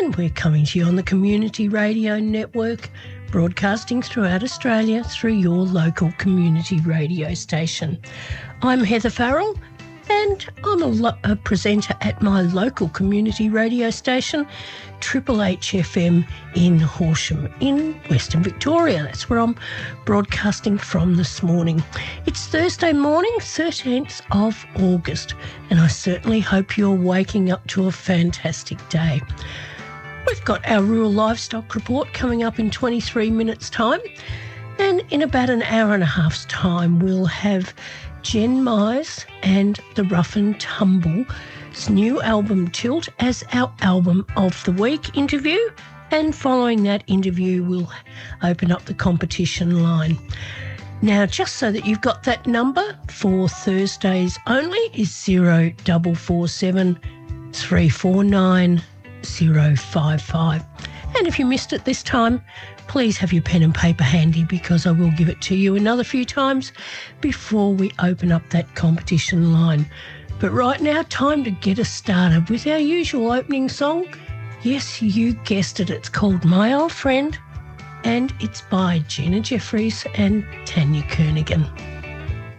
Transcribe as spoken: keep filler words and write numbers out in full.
and we're coming to you on the Community Radio Network, broadcasting throughout Australia through your local community radio station. I'm Heather Farrell, and I'm a, lo- a presenter at my local community radio station, Triple H F M in Horsham in Western Victoria. That's where I'm broadcasting from this morning. It's Thursday morning, thirteenth of August, and I certainly hope you're waking up to a fantastic day. We've got our rural livestock report coming up in twenty-three minutes' time, and in about an hour and a half's time we'll have Jen Myers and the Rough and Tumble's new album Tilt as our album of the week interview, and following that interview we'll open up the competition line. Now, just so that you've got that number for Thursdays only is zero four four seven, three four nine, zero five five. And if you missed it this time, please have your pen and paper handy, because I will give it to you another few times before we open up that competition line. But right now, time to get us started with our usual opening song. Yes, you guessed it, it's called My Old Friend, and it's by Gina Jeffries and Tanya Kernaghan.